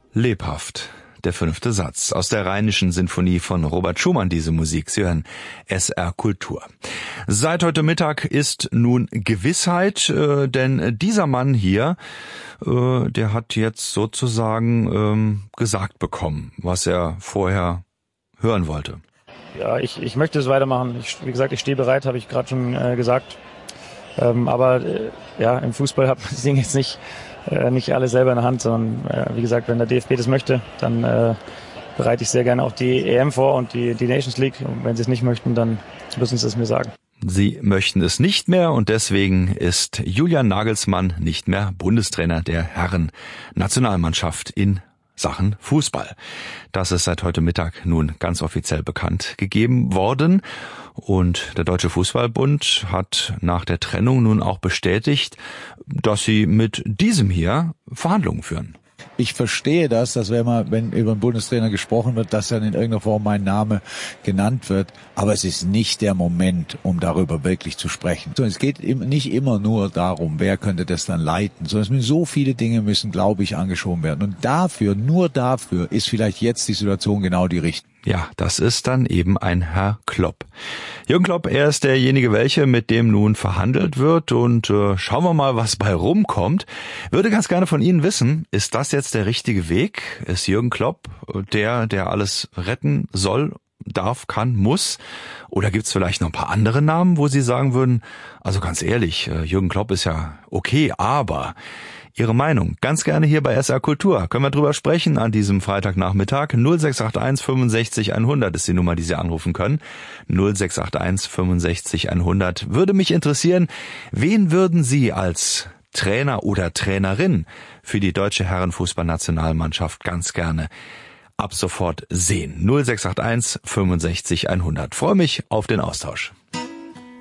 Lebhaft. Der 5. Satz aus der Rheinischen Sinfonie von Robert Schumann, diese Musik. Sie hören SR Kultur. Seit heute Mittag ist nun Gewissheit, denn dieser Mann hier, der hat jetzt sozusagen gesagt bekommen, was er vorher hören wollte. Ja, ich möchte es weitermachen. Wie gesagt, ich stehe bereit, habe ich gerade schon gesagt. Aber im Fußball hat man das Ding jetzt nicht alle selber in der Hand, sondern wie gesagt, wenn der DFB das möchte, dann bereite ich sehr gerne auch die EM vor und die Nations League. Und wenn sie es nicht möchten, dann müssen sie es mir sagen. Sie möchten es nicht mehr und deswegen ist Julian Nagelsmann nicht mehr Bundestrainer der Herren-Nationalmannschaft in Sachen Fußball. Das ist seit heute Mittag nun ganz offiziell bekannt gegeben worden. Und der Deutsche Fußballbund hat nach der Trennung nun auch bestätigt, dass sie mit diesem hier Verhandlungen führen. Ich verstehe das, dass wenn über einen Bundestrainer gesprochen wird, dass dann in irgendeiner Form mein Name genannt wird. Aber es ist nicht der Moment, um darüber wirklich zu sprechen. Es geht nicht immer nur darum, wer könnte das dann leiten, sondern so viele Dinge müssen, glaube ich, angeschoben werden. Und nur dafür ist vielleicht jetzt die Situation genau die richtige. Ja, das ist dann eben ein Herr Klopp. Jürgen Klopp, er ist derjenige, mit dem nun verhandelt wird und schauen wir mal, was bei rumkommt. Würde ganz gerne von Ihnen wissen, ist das jetzt der richtige Weg? Ist Jürgen Klopp der alles retten soll, darf, kann, muss? Oder gibt's vielleicht noch ein paar andere Namen, wo Sie sagen würden, also ganz ehrlich, Jürgen Klopp ist ja okay, aber... Ihre Meinung ganz gerne hier bei SR Kultur. Können wir drüber sprechen an diesem Freitagnachmittag. 0681 65 100 ist die Nummer, die Sie anrufen können. 0681 65 100. Würde mich interessieren, wen würden Sie als Trainer oder Trainerin für die deutsche Herrenfußballnationalmannschaft ganz gerne ab sofort sehen? 0681 65 100. Freue mich auf den Austausch.